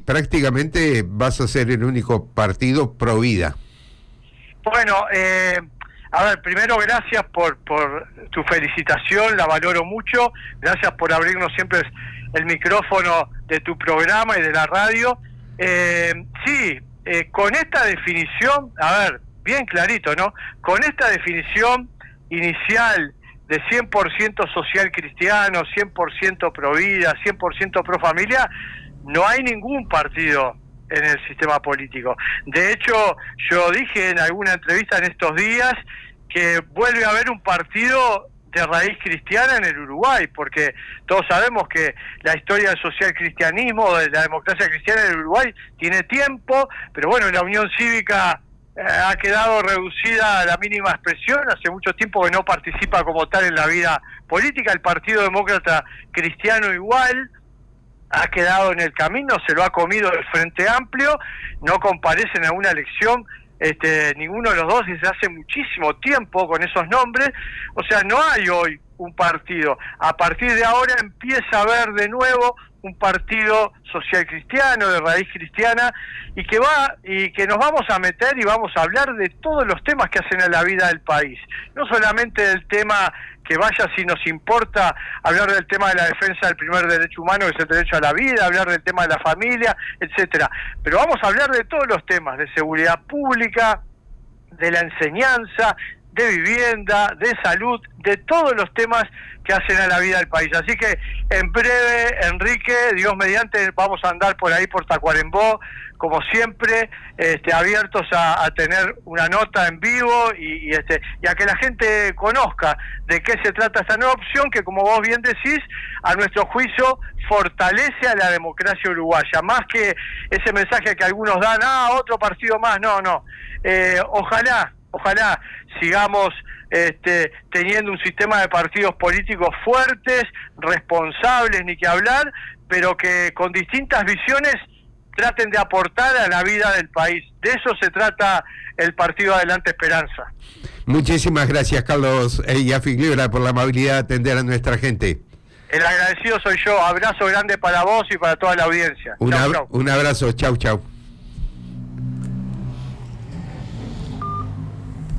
prácticamente vas a ser el único partido pro vida. Bueno, a ver, primero gracias por tu felicitación, la valoro mucho, gracias por abrirnos siempre el micrófono de tu programa y de la radio. Sí, con esta definición, a ver, bien clarito, ¿no? Con esta definición inicial de 100% social cristiano, 100% pro vida, 100% pro familia, no hay ningún partido en el sistema político. De hecho, yo dije en alguna entrevista en estos días que vuelve a haber un partido de raíz cristiana en el Uruguay, porque todos sabemos que la historia del social cristianismo, de la democracia cristiana en el Uruguay, tiene tiempo, pero bueno, la Unión Cívica ha quedado reducida a la mínima expresión, hace mucho tiempo que no participa como tal en la vida política. El Partido Demócrata Cristiano igual ha quedado en el camino, se lo ha comido el Frente Amplio, no comparecen a una elección ninguno de los dos desde hace muchísimo tiempo con esos nombres. O sea, no hay hoy un partido. A partir de ahora empieza a haber de nuevo un partido social cristiano, de raíz cristiana, y que nos vamos a meter y vamos a hablar de todos los temas que hacen a la vida del país. No solamente del tema que vaya, si nos importa, hablar del tema de la defensa del primer derecho humano, que es el derecho a la vida, hablar del tema de la familia, etcétera. Pero vamos a hablar de todos los temas, de seguridad pública, de la enseñanza, de vivienda, de salud, de todos los temas que hacen a la vida del país. Así que en breve, Enrique, Dios mediante, vamos a andar por ahí por Tacuarembó, como siempre, abiertos a tener una nota en vivo y a que la gente conozca de qué se trata esta nueva opción que, como vos bien decís, a nuestro juicio fortalece a la democracia uruguaya, más que ese mensaje que algunos dan, otro partido más, no. Ojalá sigamos teniendo un sistema de partidos políticos fuertes, responsables, ni que hablar, pero que con distintas visiones traten de aportar a la vida del país. De eso se trata el Partido Adelante Esperanza. Muchísimas gracias, Carlos Iafigliola, por la amabilidad de atender a nuestra gente. El agradecido soy yo. Abrazo grande para vos y para toda la audiencia. Un abrazo. Chau.